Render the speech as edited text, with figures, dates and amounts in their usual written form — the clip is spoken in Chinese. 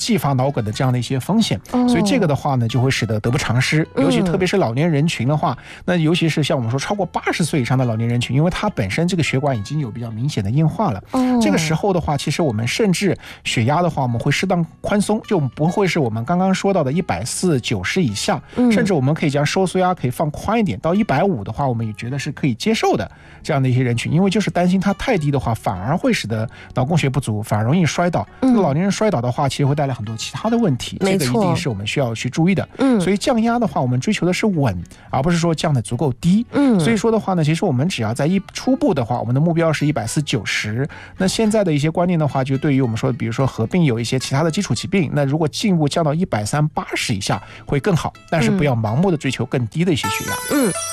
继发脑梗的这样的一些风险。所以这个的话呢，就会使得得不偿失。尤其特别是老年人群的话，那尤其是像我们说超过80岁以上的老年人群，因为它本身这个血管已经有比较明显的硬化了。这个时候的话，其实我们甚至血压的话，我们会适当宽松，就不会是我们刚刚说到的140、90以下，甚至我们可以将收缩压可以放宽一点，到150的话，我们也觉得是可以接受的这样的一些人群。因为就是担心它太低的话，反而会使得脑供血不足，反而容易摔倒。老年人摔倒的话，其实会带来很多其他的问题，这个一定是我们需要去注意的。所以降压的话，我们追求的是稳，而不是说降得足够低。所以说的话呢，其实我们只要在初步的话，我们的目标是140、90。那现在的一些观念的话，就对于我们说，比如说合并有一些其他的基础疾病，那如果进一步降到130、80以下会更好，但是不要盲目的追求更低的一些血压。